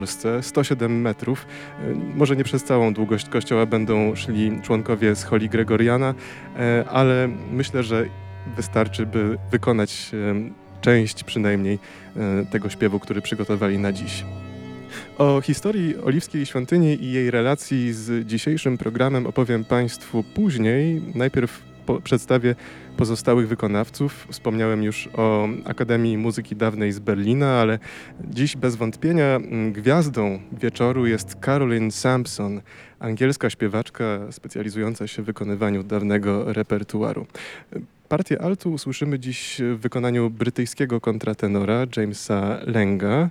Polsce, 107 metrów. Może nie przez całą długość kościoła będą szli członkowie z Holi Gregoriana, ale myślę, że wystarczy, by wykonać część przynajmniej tego śpiewu, który przygotowali na dziś. O historii Oliwskiej Świątyni i jej relacji z dzisiejszym programem opowiem Państwu później. Najpierw przedstawię pozostałych wykonawców. Wspomniałem już o Akademii Muzyki Dawnej z Berlina, ale dziś bez wątpienia gwiazdą wieczoru jest Caroline Sampson, angielska śpiewaczka specjalizująca się w wykonywaniu dawnego repertuaru. Partię altu usłyszymy dziś w wykonaniu brytyjskiego kontratenora Jamesa Langa,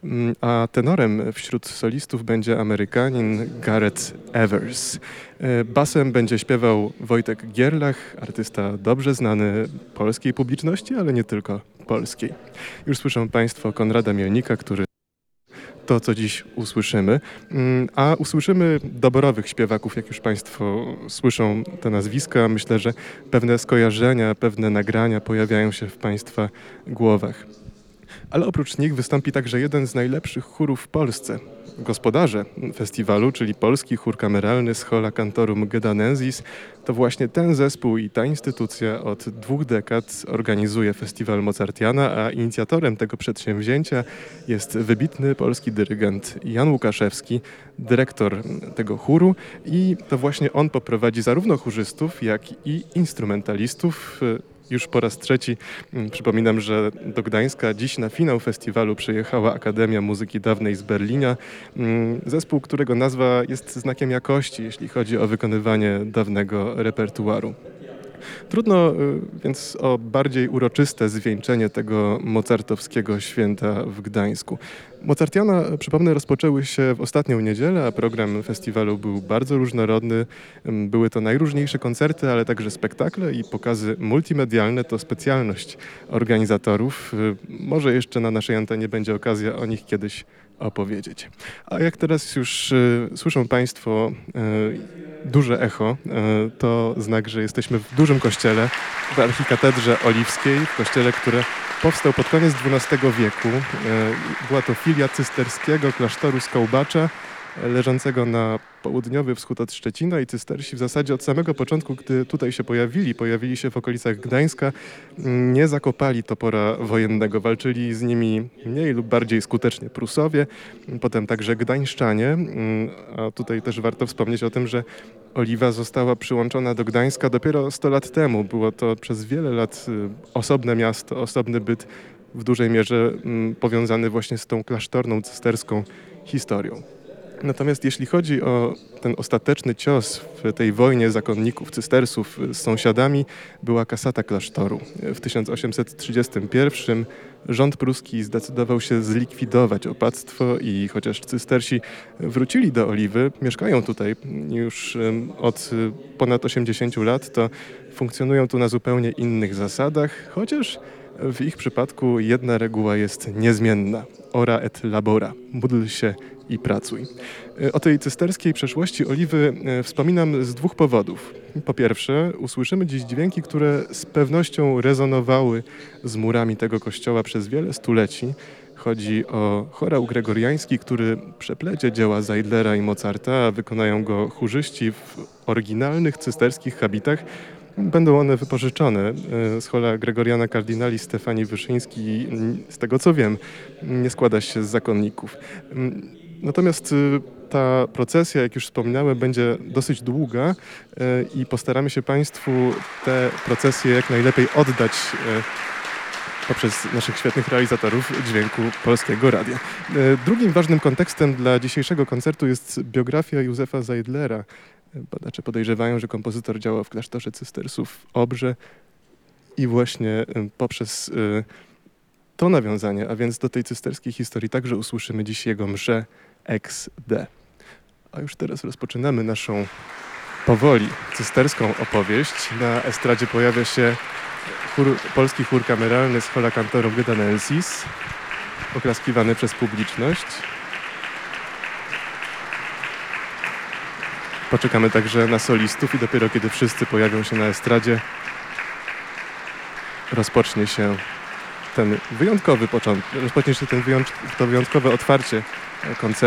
a tenorem wśród solistów będzie Amerykanin Gareth Evers. Basem będzie śpiewał Wojtek Gierlach, artysta dobrze znany polskiej publiczności, ale nie tylko polskiej. Już słyszą Państwo Konrada Mielnika, który to, co dziś usłyszymy, a usłyszymy doborowych śpiewaków, jak już Państwo słyszą te nazwiska. Myślę, że pewne skojarzenia, pewne nagrania pojawiają się w Państwa głowach. Ale oprócz nich wystąpi także jeden z najlepszych chórów w Polsce. Gospodarze festiwalu, czyli Polski Chór Kameralny Schola Cantorum Ghedanensis, to właśnie ten zespół i ta instytucja od 2 dekad organizuje festiwal Mozartiana, a inicjatorem tego przedsięwzięcia jest wybitny polski dyrygent Jan Łukaszewski, dyrektor tego chóru, i to właśnie on poprowadzi zarówno chórzystów, jak i instrumentalistów. Już po raz trzeci przypominam, że do Gdańska dziś na finał festiwalu przyjechała Akademia Muzyki Dawnej z Berlina. Zespół, którego nazwa jest znakiem jakości, jeśli chodzi o wykonywanie dawnego repertuaru. Trudno więc o bardziej uroczyste zwieńczenie tego mozartowskiego święta w Gdańsku. Mozartiana, przypomnę, rozpoczęły się w ostatnią niedzielę, a program festiwalu był bardzo różnorodny. Były to najróżniejsze koncerty, ale także spektakle i pokazy multimedialne. To specjalność organizatorów. Może jeszcze na naszej antenie będzie okazja o nich kiedyś opowiedzieć. A jak teraz już słyszą Państwo duże echo, to znak, że jesteśmy w dużym kościele, w archikatedrze oliwskiej, w kościele, który powstał pod koniec XII wieku. Była to filia cysterskiego klasztoru z Kołbacza, leżącego na południowy wschód od Szczecina, i cystersi w zasadzie od samego początku, gdy tutaj się pojawili się w okolicach Gdańska, nie zakopali topora wojennego. Walczyli z nimi mniej lub bardziej skutecznie Prusowie, potem także Gdańszczanie, a tutaj też warto wspomnieć o tym, że Oliwa została przyłączona do Gdańska dopiero 100 lat temu. Było to przez wiele lat osobne miasto, osobny byt, w dużej mierze powiązany właśnie z tą klasztorną, cysterską historią. Natomiast jeśli chodzi o ten ostateczny cios w tej wojnie zakonników, cystersów z sąsiadami, była kasata klasztoru. W 1831 rząd pruski zdecydował się zlikwidować opactwo i chociaż cystersi wrócili do Oliwy, mieszkają tutaj już od ponad 80 lat, to funkcjonują tu na zupełnie innych zasadach, chociaż w ich przypadku jedna reguła jest niezmienna. Ora et labora. Módl się i pracuj. O tej cysterskiej przeszłości Oliwy wspominam z 2 powodów. Po pierwsze, usłyszymy dziś dźwięki, które z pewnością rezonowały z murami tego kościoła przez wiele stuleci. Chodzi o chorał gregoriański, który przeplecie dzieła Zajdlera i Mozarta, a wykonają go chórzyści w oryginalnych cysterskich habitach. Będą one wypożyczone. Schola Gregoriana Kardynali Stefanii Wyszyński, z tego co wiem, nie składa się z zakonników. Natomiast ta procesja, jak już wspomniałem, będzie dosyć długa i postaramy się Państwu te procesje jak najlepiej oddać poprzez naszych świetnych realizatorów dźwięku Polskiego Radia. Drugim ważnym kontekstem dla dzisiejszego koncertu jest biografia Józefa Zajdlera. Badacze podejrzewają, że kompozytor działał w klasztorze cystersów w Obrze i właśnie poprzez to nawiązanie, a więc do tej cysterskiej historii, także usłyszymy dziś jego mszę Ex De. A już teraz rozpoczynamy naszą powoli cysterską opowieść. Na estradzie pojawia się Polski Chór Kameralny Schola Cantorum Ghedanensis, oklaskiwany przez publiczność. Poczekamy także na solistów i dopiero kiedy wszyscy pojawią się na estradzie, rozpocznie się ten wyjątkowy początek, rozpocznie się to wyjątkowe otwarcie koncertu.